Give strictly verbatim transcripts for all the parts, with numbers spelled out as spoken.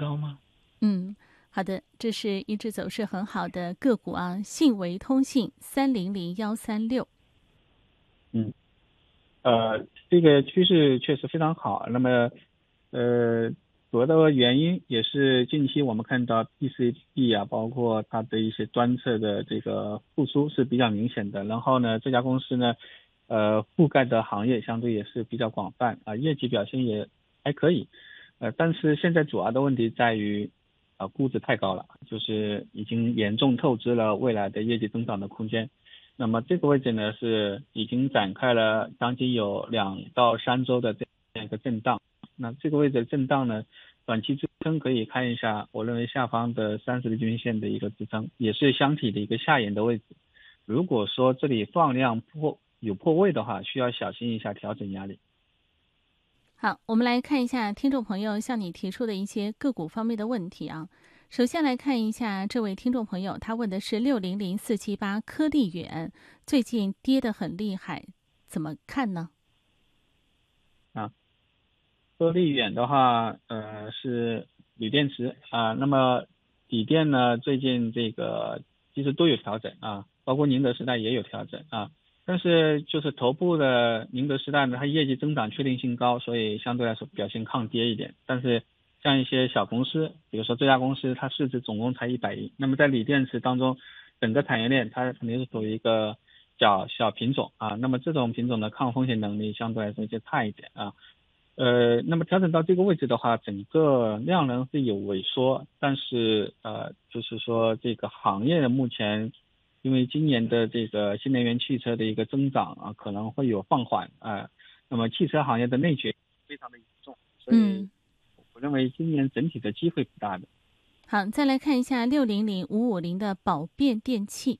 高吗？ 嗯，好的，这是一只走势很好的个股啊，信维通信三零零幺三六。 嗯，呃，这个趋势确实非常好。那么，呃，主要的原因也是近期我们看到 P C B 啊，包括它的一些端侧的这个复苏是比较明显的。然后呢，这家公司呢，呃，覆盖的行业相对也是比较广泛啊，业绩表现也还可以。呃，但是现在主要的问题在于，啊、估值太高了，就是已经严重透支了未来的业绩增长的空间。那么这个位置呢，是已经展开了将近有两到三周的这样一个震荡。那这个位置的震荡呢，短期支撑可以看一下，我认为下方的三十日均线的一个支撑，也是箱体的一个下沿的位置。如果说这里放量破有破位的话，需要小心一下调整压力。 好，我们来看一下听众朋友向你提出的一些个股方面的问题啊。首先来看一下这位听众朋友，他问的是六零零四七八科力远，最近跌得很厉害，怎么看呢？ 啊，科力远的话，呃，是锂电池啊，那么锂电呢，最近这个其实都有调整啊，包括宁德时代也有调整啊。但是就是头部的宁德时代呢，它业绩增长确定性高，所以相对来说表现抗跌一点。但是像一些小公司，比如说这家公司它市值总共才一百亿，那么在锂电池当中，整个产业链它肯定是属于一个小小品种啊。那么这种品种的抗风险能力相对来说就差一点啊。呃，那么调整到这个位置的话，整个量能是有萎缩，但是呃，就是说这个行业的目前。因为今年的这个新能源汽车的一个增长啊，可能会有放缓啊、呃，那么汽车行业的内卷非常的严重，所以我认为今年整体的机会不大的。 好，再来看一下六零零五五零的宝变电器。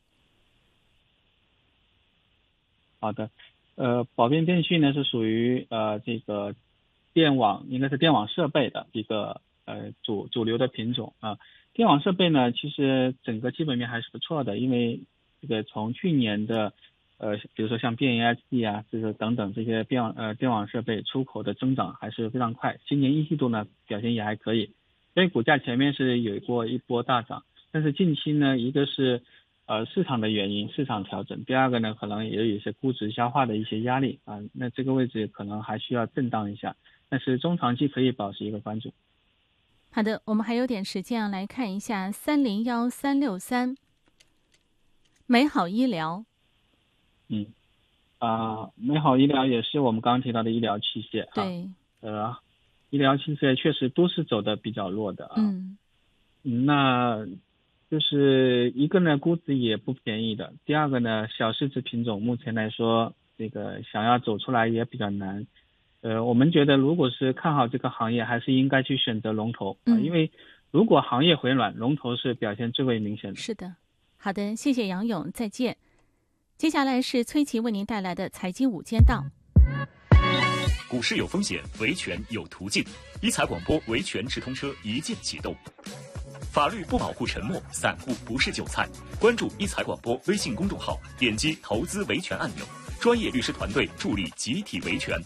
好的，呃，宝变电器呢是属于呃这个电网，应该是电网设备的一个呃主主流的品种啊。电网设备呢，其实整个基本面还是不错的，因为这个从去年的呃，比如说像变 A S D 啊，就是等等这些电网呃电网设备出口的增长还是非常快，今年一季度呢表现也还可以，所以股价前面是有过一波大涨，但是近期呢，一个是呃市场的原因，市场调整，第二个呢可能也有一些估值消化的一些压力啊，那这个位置可能还需要震荡一下，但是中长期可以保持一个关注。 好的，我们还有点时间啊，来看一下三零幺三六三美好医疗。 嗯，啊、呃，美好医疗也是我们刚刚提到的医疗器械哈。 对。 呃，医疗器械确实都是走的比较弱的啊。 嗯。 那就是一个呢，估值也不便宜的；第二个呢，小市值品种目前来说，这个想要走出来也比较难。呃，我们觉得如果是看好这个行业，还是应该去选择龙头啊、 嗯， 因为如果行业回暖，龙头是表现最为明显的。 是的，好的，谢谢杨勇，再见。接下来是崔琦为您带来的财经午间档。 股市有风险，维权有途径。一财广播维权直通车一键启动。法律不保护沉默，散户不是韭菜。关注一财广播微信公众号，点击投资维权按钮。专业律师团队助力集体维权。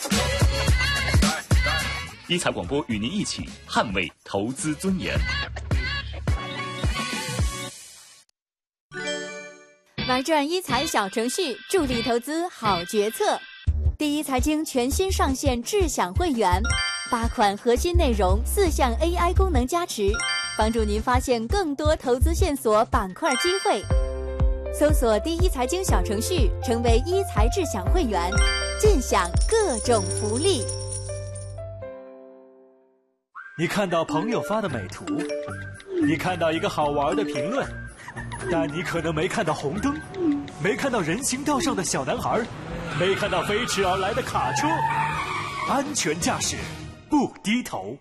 一财广播与您一起捍卫投资尊严。 玩转一财小程序，助力投资好决策。第一财经全新上线智享会员，八款核心内容，四项 A I 功能加持，帮助您发现更多投资线索、板块机会。搜索第一财经小程序，成为一财智享会员，尽享各种福利。 你看到朋友发的美图，你看到一个好玩的评论，但你可能没看到红灯，没看到人行道上的小男孩，没看到飞驰而来的卡车。安全驾驶，不低头。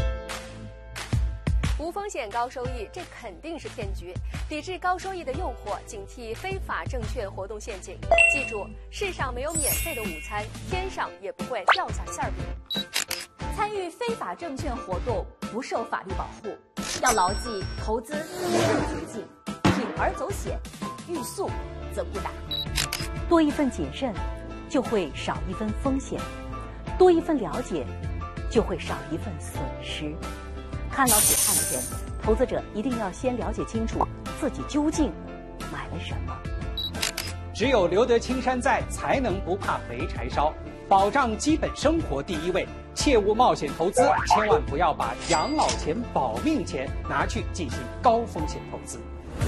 无风险高收益，这肯定是骗局。抵制高收益的诱惑，警惕非法证券活动陷阱。记住，世上没有免费的午餐，天上也不会掉下馅饼。 参与非法证券活动不受法律保护，要牢记投资一个捷径，铤而走险，欲速则不达。 多一份谨慎，就会少一分风险；多一份了解，就会少一份损失。 看老血汗钱，投资者一定要先了解清楚自己究竟买了什么。 只有留得青山在，才能不怕没柴烧。保障基本生活第一位，切勿冒险投资，千万不要把养老钱、保命钱拿去进行高风险投资。